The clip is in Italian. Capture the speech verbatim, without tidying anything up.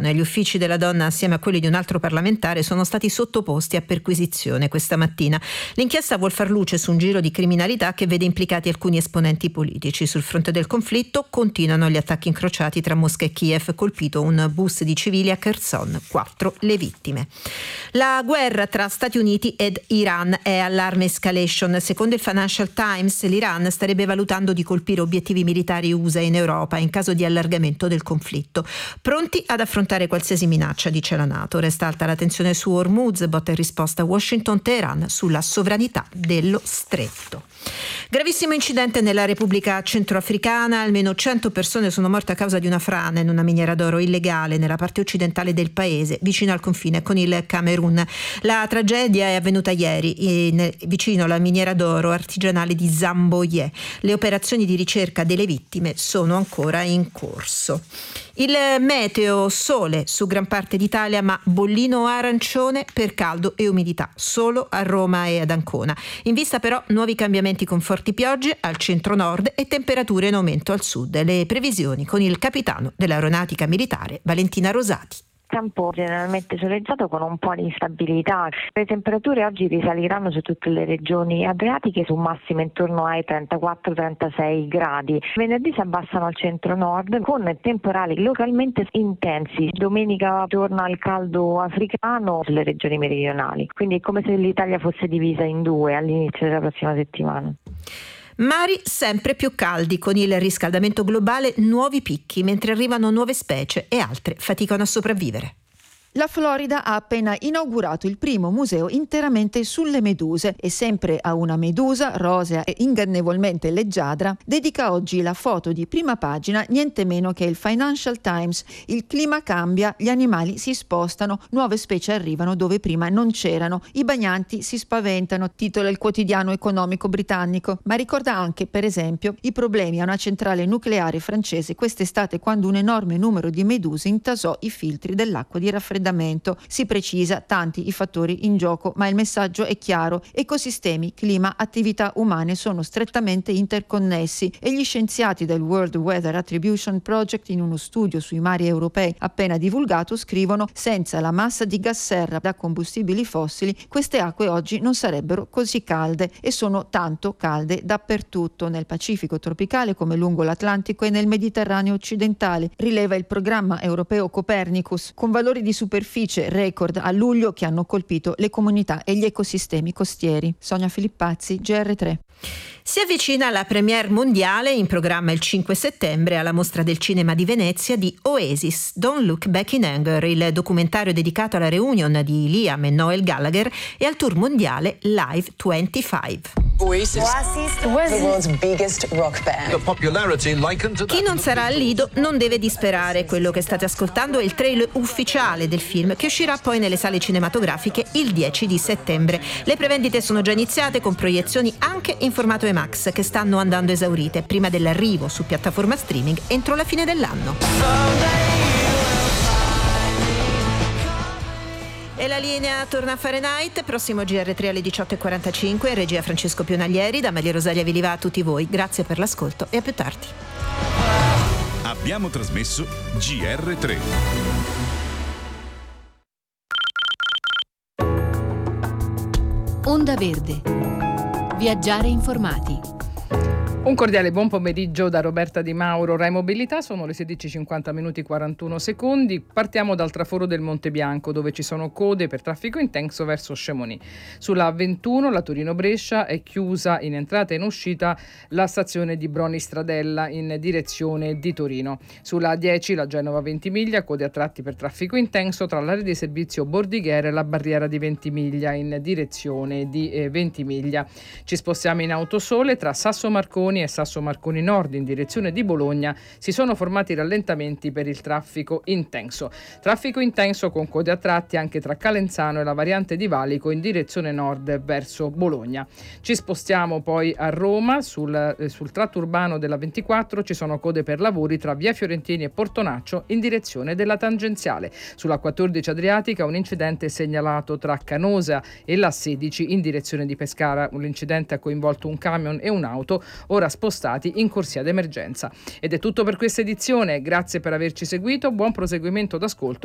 Nazione. Gli uffici della donna, assieme a quelli di un altro parlamentare, sono stati sottoposti a perquisizione questa mattina. L'inchiesta vuol far luce su un giro di criminalità che vede implicati alcuni esponenti politici. Sul fronte del conflitto continuano gli attacchi incrociati tra Mosca e Kiev, colpito un bus di civili a Kherson, quattro le vittime. La guerra tra Stati Uniti ed Iran è allarme escalation. Secondo il Financial Times, l'Iran starebbe valutando di colpire obiettivi militari U S A in Europa in caso di allargamento del conflitto. Pronti ad affrontare qualsiasi minaccia, dice la NATO. Resta alta la tensione su Hormuz, botta in risposta a Washington-Teheran sulla sovranità dello stretto. Gravissimo incidente nella Repubblica Centroafricana, almeno cento persone sono morte a causa di una frana in una miniera d'oro illegale nella parte occidentale del paese, vicino al confine con il Camerun. La tragedia è avvenuta ieri in, vicino alla miniera d'oro artigianale di Zamboye. Le operazioni di ricerca delle vittime sono ancora in corso. Il meteo: sole su gran parte d'Italia, ma bollino arancione per caldo e umidità solo a Roma e ad Ancona. In vista però nuovi cambiamenti con forti piogge al centro-nord e temperature in aumento al sud. Le previsioni con il capitano dell'Aeronautica Militare Valentina Rosati. Tempo generalmente soleggiato con un po' di instabilità. Le temperature oggi risaliranno su tutte le regioni adriatiche su massime intorno ai trentaquattro trentasei gradi. Venerdì si abbassano al centro-nord con temporali localmente intensi. Domenica torna il caldo africano sulle regioni meridionali. Quindi è come se l'Italia fosse divisa in due all'inizio della prossima settimana. Mari sempre più caldi, con il riscaldamento globale nuovi picchi, mentre arrivano nuove specie e altre faticano a sopravvivere. La Florida ha appena inaugurato il primo museo interamente sulle meduse e sempre a una medusa, rosea e ingannevolmente leggiadra, dedica oggi la foto di prima pagina niente meno che il Financial Times. Il clima cambia, gli animali si spostano, nuove specie arrivano dove prima non c'erano, i bagnanti si spaventano, titola il quotidiano economico britannico, ma ricorda anche, per esempio, i problemi a una centrale nucleare francese quest'estate quando un enorme numero di meduse intasò i filtri dell'acqua di raffreddamento. Si precisa tanti i fattori in gioco, ma il messaggio è chiaro: ecosistemi, clima, attività umane sono strettamente interconnessi e gli scienziati del World Weather Attribution Project, in uno studio sui mari europei appena divulgato, scrivono: senza la massa di gas serra da combustibili fossili queste acque oggi non sarebbero così calde, e sono tanto calde dappertutto, nel Pacifico tropicale come lungo l'Atlantico e nel Mediterraneo occidentale, rileva il programma europeo Copernicus, con valori di superficie record a luglio che hanno colpito le comunità e gli ecosistemi costieri. Sonia Filippazzi, G R tre. Si avvicina la premiere mondiale, in programma il cinque settembre alla Mostra del Cinema di Venezia, di Oasis, Don't Look Back in Anger, il documentario dedicato alla reunion di Liam e Noel Gallagher e al tour mondiale Live venticinque. Oasis, Oasis, the world's biggest rock band. The popularity likened to that. Chi non sarà al Lido non deve disperare. Quello che state ascoltando è il trailer ufficiale del film, che uscirà poi nelle sale cinematografiche il dieci di settembre. Le prevendite sono già iniziate, con proiezioni anche in formato IMAX che stanno andando esaurite, prima dell'arrivo su piattaforma streaming entro la fine dell'anno. E la linea torna a Fahrenheit, prossimo G R tre alle diciotto e quarantacinque, regia Francesco Pionaglieri, da Maria Rosaria Viliva a tutti voi. Grazie per l'ascolto e a più tardi. Abbiamo trasmesso G R tre. Onda Verde. Viaggiare informati. Un cordiale buon pomeriggio da Roberta Di Mauro, Rai Mobilità. Sono le sedici e cinquanta minuti e quarantuno secondi. Partiamo dal traforo del Monte Bianco, dove ci sono code per traffico intenso verso Chamonix. Sulla A ventuno, la Torino-Brescia, è chiusa in entrata e in uscita la stazione di Broni Stradella in direzione di Torino. Sulla A dieci, la Genova Ventimiglia, code a tratti per traffico intenso tra l'area di servizio Bordighera e la barriera di Ventimiglia in direzione di eh, Ventimiglia. Ci spostiamo in autosole tra Sasso Marconi e Sasso Marconi Nord in direzione di Bologna. Si sono formati rallentamenti per il traffico intenso. Traffico intenso con code a tratti anche tra Calenzano e la variante di Valico in direzione nord verso Bologna. Ci spostiamo poi a Roma. Sul, eh, sul tratto urbano della ventiquattro ci sono code per lavori tra via Fiorentini e Portonaccio in direzione della tangenziale. Sulla quattordici Adriatica un incidente segnalato tra Canosa e la sedici in direzione di Pescara. L'incidente ha coinvolto un camion e un'auto, ora spostati in corsia d'emergenza. Ed è tutto per questa edizione. Grazie per averci seguito, buon proseguimento d'ascolto